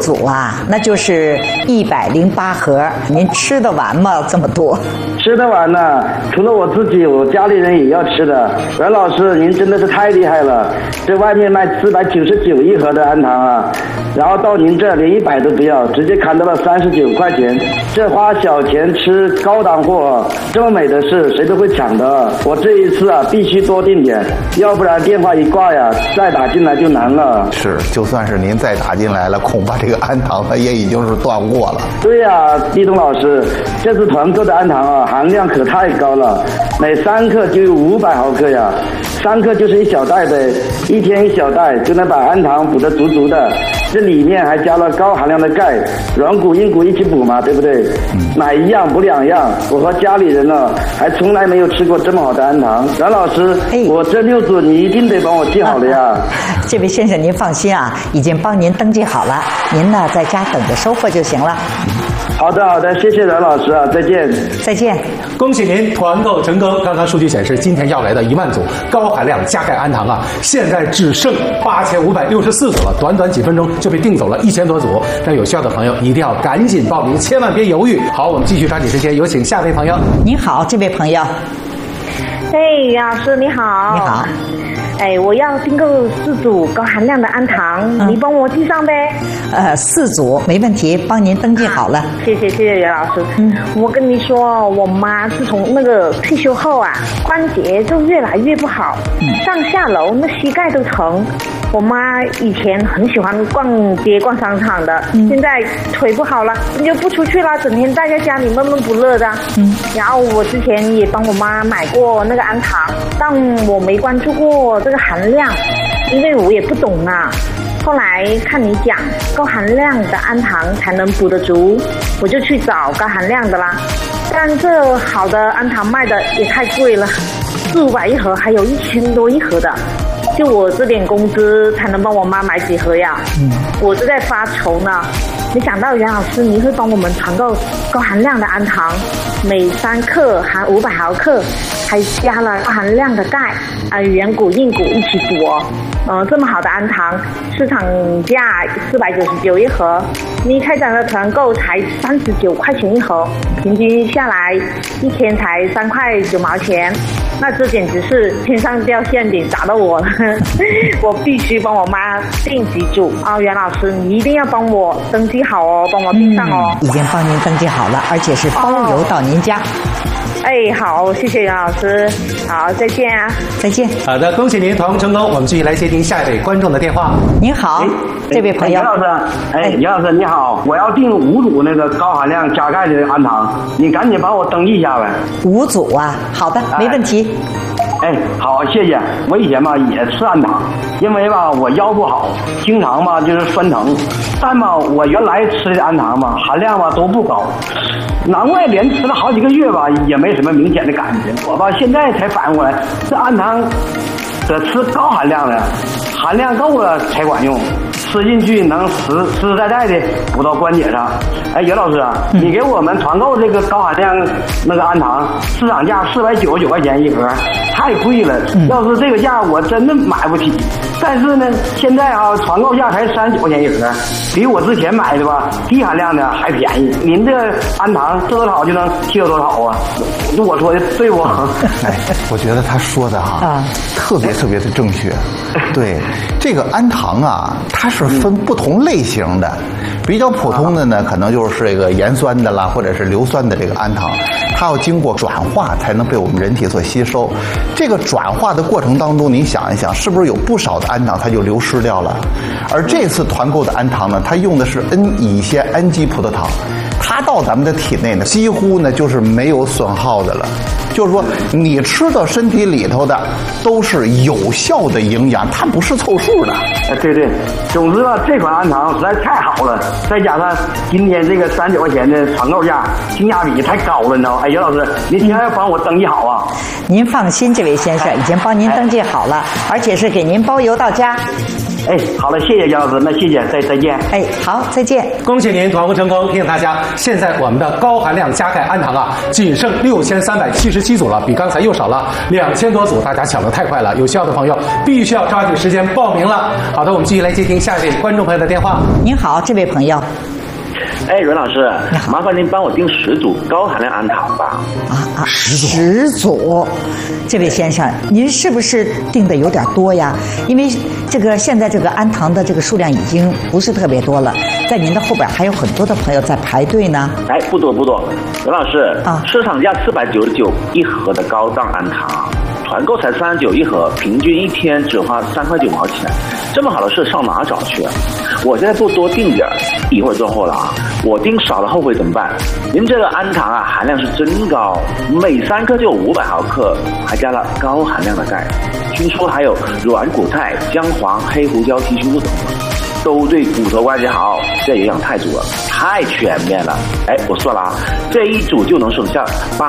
组啊，那就是108盒，您吃得完吗？这么多？ 吃得完呢，除了我自己，我家里人也要吃的。阮老师，您真的是太厉害了！这外面卖499一盒的安糖啊，然后到您这连100都不要，直接砍到了39块钱。这花小钱吃高档货，这么美的事谁都会抢的。我这一次啊，必须多订点，要不然电话一挂呀，再打进来就难了。 是，就算是您再打进来了，恐怕这个安糖它也已经是断货了。 对呀，立冬老师，这次团购的安糖啊，含量可太高了，每3克就有500毫克呀，3克就是1小袋呗，1天1小袋就能把安糖补得足足的。这里面还加了高含量的钙，软骨硬骨一起补嘛，对不对？买一样补2样。我和家里人呢，还从来没有吃过这么好的安糖。阮老师，我这6组你一定得帮我记好了呀。 这位先生您放心啊，已经帮您登记好了，您呢在家等着收货就行了。 好的好的，谢谢阮老师啊，再见。 再见。 恭喜您团购成功！刚刚数据显示，今天要来的1万组高含量加钙安糖啊，现在只剩8564组了，短短几分钟就被订走了1000多组。但有需要的朋友一定要赶紧报名，千万别犹豫。好，我们继续抓紧时间，有请下位朋友。 您好，这位朋友。 袁老师你好。 你好。 我要订购4组高含量的安糖，你帮我记上呗。 4组没问题，帮您登记好了。 谢谢袁老师。我跟你说，我妈自从那个退休后啊，关节就越来越不好，上下楼那膝盖都疼。我妈以前很喜欢逛街逛商场的，现在腿不好了，就不出去了，整天待在家里闷闷不乐的。然后我之前也帮我妈买过那个安糖，但我没关注过这个含量，因为我也不懂啊。后来看你讲高含量的安糖才能补得足，我就去找高含量的啦。但这好的安糖卖的也太贵了，400-500一盒，还有1000多一盒的。就我这点工资才能帮我妈买几盒呀？我是在发愁呢。没想到袁老师你会帮我们团购高含量的安糖，每3克含500毫克，还加了高含量的钙软骨硬骨一起补哦。这么好的安糖，市场价499一盒，你开展的团购才39块钱一盒，平均下来1天才3块9毛钱。那这简直是天上掉馅饼砸到我了，我必须帮我妈订几组啊！袁老师，你一定要帮我登记好哦，帮我订上哦。 已经帮您登记好了，而且是包邮到您家。 好，谢谢袁老师，好，再见啊， 再见。 好的，恭喜您团购成功，我们继续来接听下一位观众的电话。 您好，这位朋友。 袁老师，袁老师你好，我要订5组那个高含量加钙的安糖，你赶紧帮我登记一下呗。 5组啊，好的，没问题。 好，谢谢。我以前吧也吃安糖，因为吧我腰不好，经常吧就是酸疼。但吧我原来吃的安糖吧含量吧都不高，难怪连吃了好几个月吧也没什么明显的感觉。我吧现在才反应过来，这安糖得吃高含量的，含量够了才管用，吃进去能实实在在的补到关节上。袁老师啊，你给我们团购这个高含量那个安糖，市场价499块钱一盒，太贵了。要是这个价我真的买不起。但是呢，现在啊团购价才39块钱一盒，比我之前买的吧低含量的还便宜。您这安糖吃多少就能吸收多少啊？我说的对不？ 我觉得他说的特别的正确。对，这个安糖啊，它是分不同类型的。比较普通的呢，可能就是这个盐酸的啦，或者是硫酸的这个安糖，它要经过转化才能被我们人体所吸收。这个转化的过程当中，您想一想，是不是有不少的安糖它就流失掉了？而这次团购的安糖呢，它用的是 N 乙酰氨基葡萄糖，它到咱们的体内呢，几乎呢就是没有损耗的了。就是说，你吃到身体里头的都是有效的营养，它不是凑数的。 对，总之吧，这款安糖实在太好了，再加上今天这个39块钱的团购价，性价比太高了，你知道吗？袁老师，您千万要帮我登记好啊！ 您放心，这位先生已经帮您登记好了，而且是给您包邮到家。 哎，好了，谢谢杨老师，那谢谢，再见。 哎，好，再见。 恭喜您团购成功！提醒大家，现在我们的高含量加钙氨糖啊，仅剩6377组了，比刚才又少了2000多组，大家抢得太快了，有需要的朋友必须要抓紧时间报名了。好的，我们继续来接听下一位观众朋友的电话。 您好，这位朋友。 哎，阮老师，麻烦您帮我订10组高含量氨糖吧。 10组，这位先生，您是不是订的有点多呀？因为现在这个氨糖的这个数量已经不是特别多了，在您的后边还有很多的朋友在排队呢。 哎，不多，阮老师啊，市场价499一盒的高档氨糖，团购才39一盒，平均一天只花3块9毛钱，这么好的事上哪找去啊？我现在不多订点，一会儿做货了啊，我订少了后悔怎么办？您这个氨糖啊，含量是真高，每3克就有500毫克，还加了高含量的钙，听说还有软骨肽、姜黄、黑胡椒提取物等，都对骨头关节好，这营养太足了，太全面了。哎，我算了啊，这一组就能省下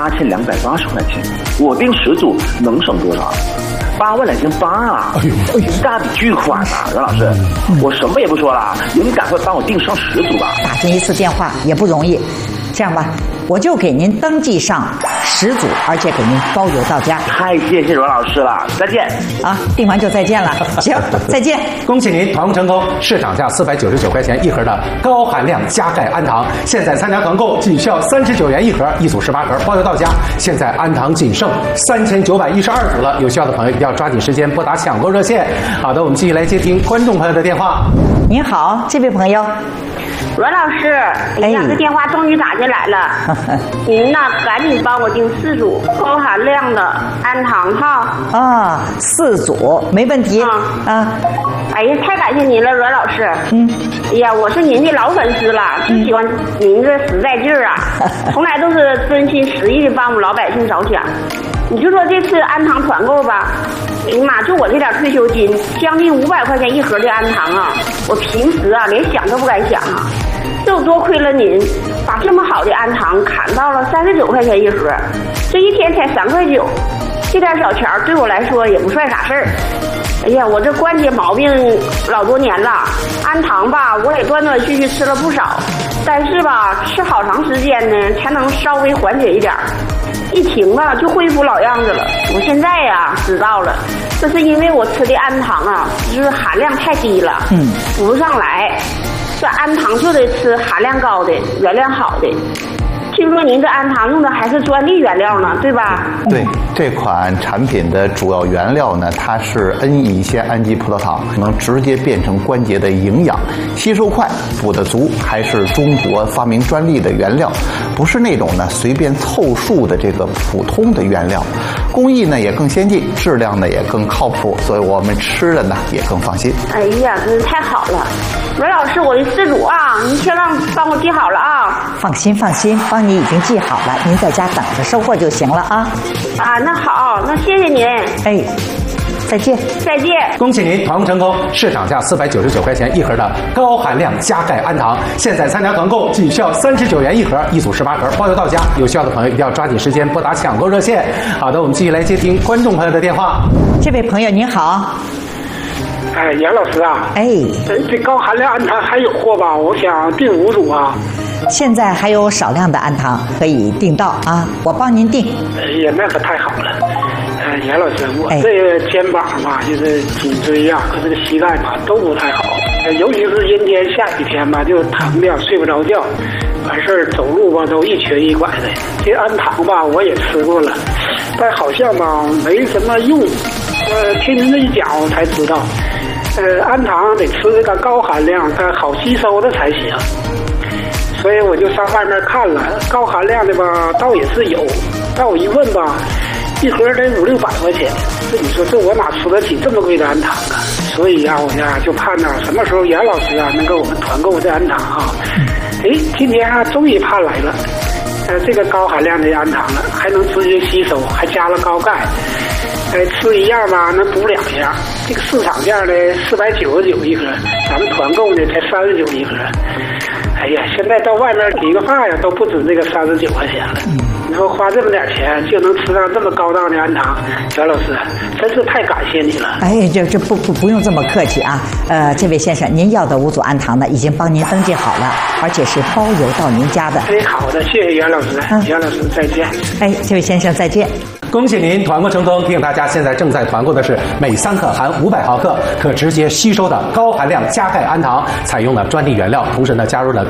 8280块钱，我订10组能省多少？82800啊！一大笔巨款啊！阮老师，我什么也不说了，您赶快帮我订上10组吧。 打进1次电话也不容易，这样吧，我就给您登记上10组，而且给您包邮到家。 太谢谢阮老师了，再见。 啊，订完就再见了。行，再见。 恭喜您团购成功，市场价499块钱一盒的高含量加钙氨糖，现在参加团购仅需要39元一盒，一组18盒，包邮到家。现在氨糖仅剩3912组了，有需要的朋友一定要抓紧时间拨打抢购热线。好的，我们继续来接听观众朋友的电话。 您好，这位朋友。 阮老师，哎呀，这电话终于打进来了。您呢，赶紧帮我订4组高含量的氨糖哈。 啊，4组没问题。 哎呀，太感谢您了，阮老师。哎呀，我是您的老粉丝了，就喜欢您这实在劲儿啊，从来都是真心实意的帮我们老百姓着想。你就说这次氨糖团购吧，哎呀妈，就我这点退休金，将近500块钱一盒的氨糖啊，我平时啊连想都不敢想啊。就多亏了您，把这么好的氨糖砍到了39块钱一盒，这一天才3块9，这点小钱对我来说也不算啥事儿。哎呀，我这关节毛病老多年了，氨糖吧我也断断续续吃了不少，但是吧吃好长时间呢才能稍微缓解一点，一停啊就恢复老样子了。我现在呀知道了，这是因为我吃的氨糖啊就是含量太低了，补不上来。这氨糖就得吃含量高的、原料好的。听说您这氨糖用的还是专利原料呢，对吧？ 对，这款产品的主要原料呢，它是 N 乙酰氨基葡萄糖，能直接变成关节的营养，吸收快，补得足，还是中国发明专利的原料，不是那种呢随便凑数的这个普通的原料，工艺呢也更先进，质量呢也更靠谱，所以我们吃的呢也更放心。 哎呀，真是太好了！阮老师，我的4组啊，您千万帮我记好了啊！ 放心，帮你已经记好了，您在家等着收货就行了啊！ 啊，那好，那谢谢您。 哎，再见。 恭喜您团购成功，市场价499块钱一盒的高含量加钙氨糖，现在参加团购仅需要39元一盒，一组18盒，包邮到家。有需要的朋友一定要抓紧时间拨打抢购热线。好的，我们继续来接听观众朋友的电话。 这位朋友您好。 哎，杨老师啊，这高含量氨糖还有货吧？我想订5组啊。 现在还有少量的氨糖可以订到啊，我帮您订。 哎呀，那可太好了。杨老师，我这个肩膀吧，就是颈椎呀和这个膝盖吧都不太好，尤其是阴天下雨天吧，就疼的睡不着觉，完事儿走路吧都一瘸一拐的。这氨糖吧我也吃过了，但好像吧没什么用。听您这一讲我才知道，氨糖得吃这个高含量、好吸收的才行。所以我就上外面看了，高含量的吧倒也是有，但我一问吧，一盒得500-600块钱，这你说这我哪吃得起这么贵的氨糖啊？所以呀，我呀就盼着什么时候杨老师啊能给我们团购这氨糖啊。今天啊终于盼来了，这个高含量的氨糖了，还能直接吸收，还加了高钙。吃一样吧能补2样，这个市场价呢499一盒，咱们团购呢才39一盒。哎呀，现在到外面理个发呀都不止这个39块钱了。 你说花这么点钱就能吃上这么高档的氨糖，袁老师真是太感谢你了。 哎，这不用这么客气啊。这位先生，您要的5组氨糖呢，已经帮您登记好了，而且是包邮到您家的。 哎，好的，谢谢袁老师。袁老师再见。 哎，这位先生再见。 恭喜您团购成功！提醒大家，现在正在团购的是每3克含500毫克，可直接吸收的高含量加钙氨糖，采用了专利原料，同时呢加入了